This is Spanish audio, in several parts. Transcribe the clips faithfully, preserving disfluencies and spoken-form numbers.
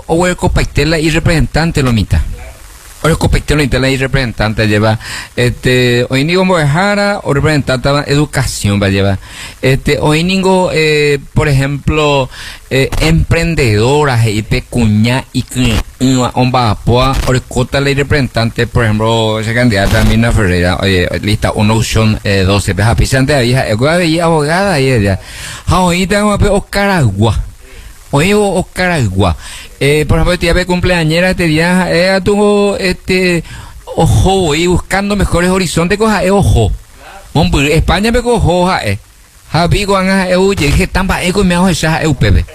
o el copaitela y representante lo mitad. O el copaitela y representante lleva, este, hoy ningo mojara o representante de educación va a llevar. Este, hoy ningo, eh, por ejemplo, eh, emprendedoras y pecuña y que un bapoa o el cota ley representante, por ejemplo, esa candidata Mina Ferreira, oye, lista una opción eh, doce, pues a pisante de hija, el abogada y ella. Hoy tengo que Oscar Agua. Oye, Oscar Agua, eh, por ejemplo, tía de cumpleañera este día, ella tuvo este ojo y buscando mejores horizontes, coja eh, ojo. Hombre, España me cojo, eh. Javi, guanga, eh, uy, dije, tamba, eh, con mi ajo, esa, eh, pepe.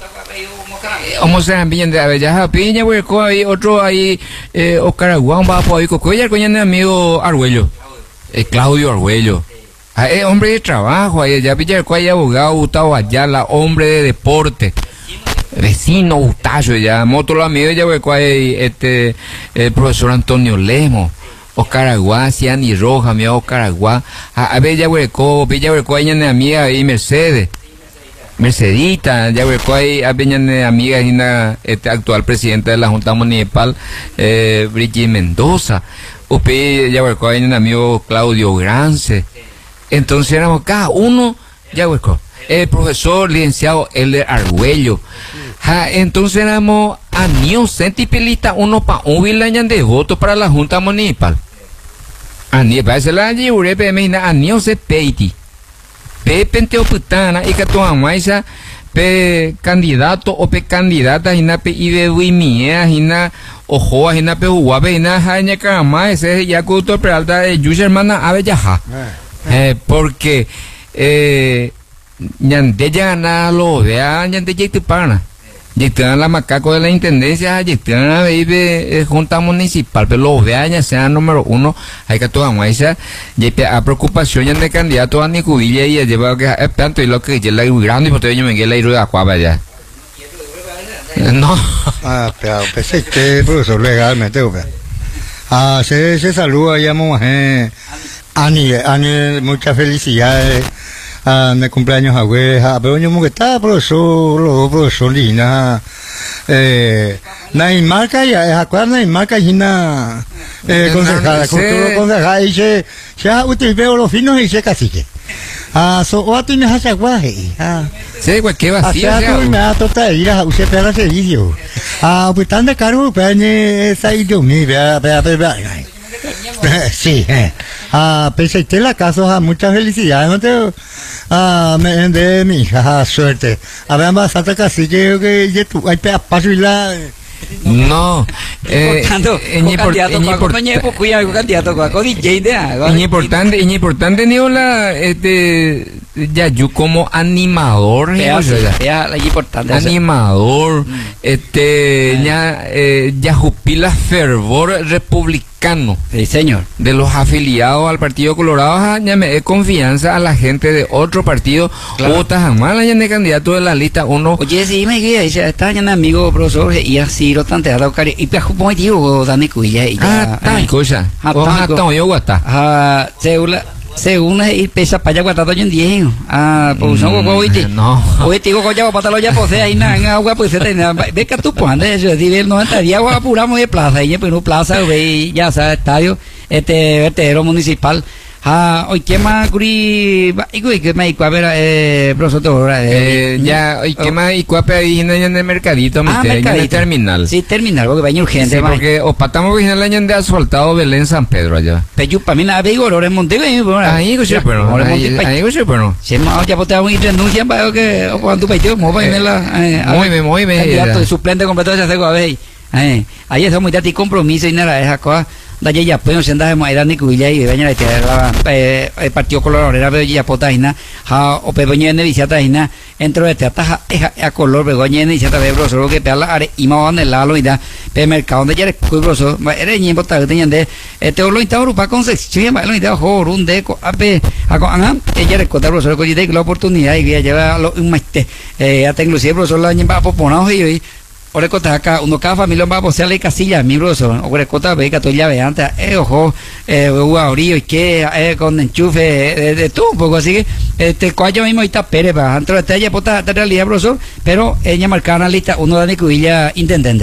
Vamos a bien de Avellaja Piña, güey, ahí otro ahí, eh, Oscar Agua, un bapo ahí, coco, ella coña mi amigo Arguello, eh, Claudio Arguello. Ah, eh, hombre de trabajo, ahí, ya pilla el abogado, Gustavo Ayala, hombre de deporte. Vecino Gustavo, ya moto lo amigo ya güey, este el profesor Antonio Lemo, Oscar Agua, Ciani Roja, mi Oscar Agua, a ver ya güey, pilla güey, ella amiga y Mercedes, Mercedita, ya güey, ahí a ver amiga y una este actual presidenta de la Junta Municipal, eh, Brigitte Mendoza, upe ya güey, ahí un amigo Claudio Grance, entonces éramos cada uno, ya güey, el profesor licenciado Elder Arguello. Ja, entonces éramos años centipelista uno pa un vilañan de voto para la Junta Municipal. Ani parece la lliure pe meina años se peiti. Pe penteoputana y que tu amaisa pe candidato o pe candidata hina pe ibe wimia hina ojo hina pe huabe hina haña kama ese ya culto peralta de yuya hermana avellaja. Eh, porque eh ñande ya na lo vea ñande ya te pana. Llegan la macaco de la intendencia, llegan a vive eh, junta municipal, pero los veañas sean número uno, hay que toda muestra, a preocupación ya de candidato a Nicudilla y lleva que es tanto y lo que ya la grande y por yo me quedé la iruda cuava ya. No. Ah, pero pensé que profesor legalmente, ah, se, se saluda ya mujer, Ani, Ani, muchas felicidades. Ah, de cumpleaños abuela, pero yo me está profesor, los profesor Lina, eh, Neymar que ya es acuerdo Neymar que na, eh, concejala, cultura concejala y se, se ha utilizado los finos y se cacique. Ah, so, o a ti me hace aguaje, ah. Sí, cualquier vacío. Ah, tú me has tocado ir a usted para el servicio. Ah, pues tan de caro, pero esa idioma, vea, vea, vea, sí, eh. Ah, pensé que la casa, muchas felicidades, no te, ah, me de mi hija, suerte. A ver, bastante casi que, que, tú, hay paso y la. No, eh, es importante, es importante, ni la, este, ya yo como animador, animador, este, ya, eh, ya jupila fervor republicano, sí señor, de los afiliados al Partido Colorado, ya me dé confianza a la gente de otro partido, otras jamás ya de candidato de la lista uno. Oye, sí me guía, dice, está ya amigo profesor y así lo tantea la cari y pues como digo Dani Cuilla y ya ah tal cosa ah tan yo guata ah según según el pesa para allá guatado en diez ah pues no oíste no oíste digo coño para lo ya posee ahí en agua pues ve que tú pones eso decir noventa días apuramos de plaza y pero plaza ve ya sea estadio este vertedero municipal. Ah, hoy qué más curi y que me a ver eh profesor eh ya hoy qué más y cuape ahí en el mercadito ah, en el terminal sí terminal porque baño urgente sí, porque o patamos en el año de asfaltado Belén San Pedro allá pero para mí nada de olor en Monteverde ahí que sí pero ahí que sí pero se me ya botar un renuncia para que o cuando tu peito mo va en la muy bien muy bien candidato de suplente completo de hacer a ver eh ahí es muy dati compromiso y nada esa cosa da ya pues se anda de Dani Cuilla y veña de el partido colorado era de ya potaina ha o peña de visitaina entro de tata a color begoña de visita de broso que pela are y ma van el lalo y da pe mercado de ya broso era ni botar tenían de este lo intento para Concepción lo intento jugar un deco ape a con ella recortar broso que de la oportunidad y lleva un este eh hasta inclusive broso la ña para poponajo y Ore kota acá uno cada familia va a poseer la casilla mi broso ore kota ve que ya ve antes eh ojo eh orillo y que eh con enchufe de, de todo un poco así que este cuayo mismo está Pérez va dentro de ella pota de realidad broso pero ella marcaba la lista uno de Nicudilla intendente.